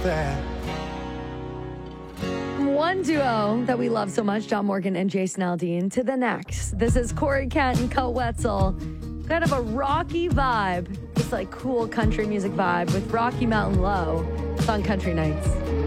One duo that we love so much, John Morgan and Jason Aldean, to the next. This is Corey Kent and Cut Wetzel. Kind of a rocky vibe. It's like cool country music vibe with Rocky Mountain Low. It's on Country Nights.